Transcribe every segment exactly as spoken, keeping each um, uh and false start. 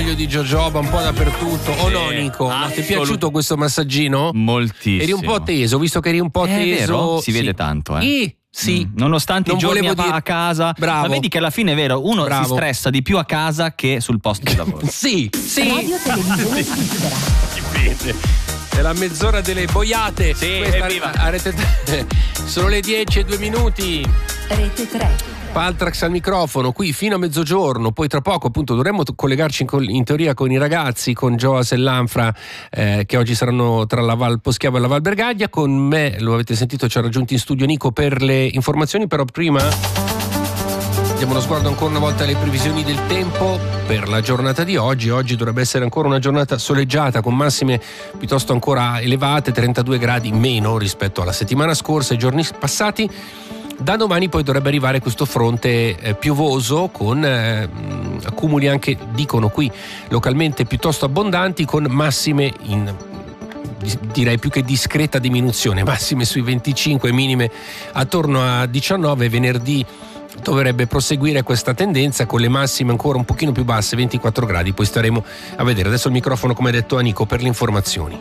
meglio di jojoba un po' dappertutto. O Sì, no, Nico? No, ti è assolut- piaciuto questo massaggino? Moltissimo. Eri un po' teso, visto che eri un po' È teso. vero? Si sì. vede tanto, eh. I, sì. Mm. Nonostante Non i giorni volevo a, dire- a casa, Bravo. ma vedi che alla fine è vero, uno Bravo. si stressa di più a casa che sul posto di lavoro. Sì, sì. Radio Televisione Svizzera. Dipende. È la mezz'ora delle boiate. Sì, Questa evviva. a Rete tre. Sono le dieci e due minuti. Rete tre. Paltrax al microfono, qui fino a mezzogiorno, poi tra poco appunto dovremmo t- collegarci in, col- in teoria con i ragazzi, con Joas e Lanfra eh, che oggi saranno tra la Val Poschiavo e la Val Bergaglia. Con me, lo avete sentito, ci ha raggiunto in studio Nico per le informazioni, però prima diamo uno sguardo ancora una volta alle previsioni del tempo per la giornata di oggi. Oggi dovrebbe essere ancora una giornata soleggiata con massime piuttosto ancora elevate, trentadue gradi meno rispetto alla settimana scorsa e ai giorni passati. Da domani poi dovrebbe arrivare questo fronte eh, piovoso con eh, accumuli anche, dicono qui, localmente piuttosto abbondanti, con massime in direi più che discreta diminuzione, massime sui venticinque, minime attorno a diciannove. Venerdì dovrebbe proseguire questa tendenza con le massime ancora un pochino più basse, ventiquattro gradi, poi staremo a vedere. Adesso il microfono, come detto, a Nico per le informazioni.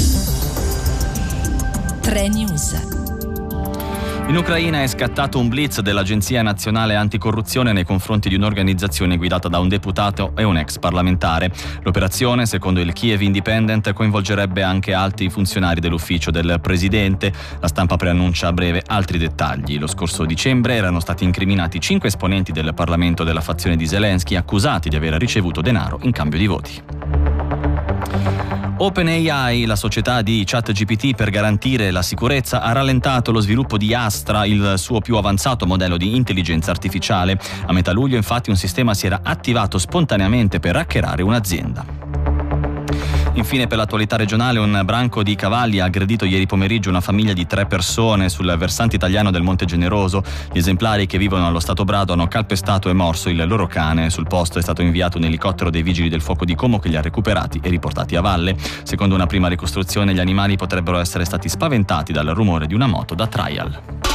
tre News. In Ucraina è scattato un blitz dell'Agenzia Nazionale Anticorruzione nei confronti di un'organizzazione guidata da un deputato e un ex parlamentare. L'operazione, secondo il Kiev Independent, coinvolgerebbe anche alti funzionari dell'ufficio del presidente. La stampa preannuncia a breve altri dettagli. Lo scorso dicembre erano stati incriminati cinque esponenti del Parlamento della fazione di Zelensky, accusati di aver ricevuto denaro in cambio di voti. OpenAI, la società di ChatGPT per garantire la sicurezza, ha rallentato lo sviluppo di Astra, il suo più avanzato modello di intelligenza artificiale. A metà luglio, infatti, un sistema si era attivato spontaneamente per hackerare un'azienda. Infine, per l'attualità regionale, un branco di cavalli ha aggredito ieri pomeriggio una famiglia di tre persone sul versante italiano del Monte Generoso. Gli esemplari che vivono allo Stato Brado hanno calpestato e morso il loro cane. Sul posto è stato inviato un elicottero dei vigili del fuoco di Como che li ha recuperati e riportati a valle. Secondo una prima ricostruzione, gli animali potrebbero essere stati spaventati dal rumore di una moto da trial.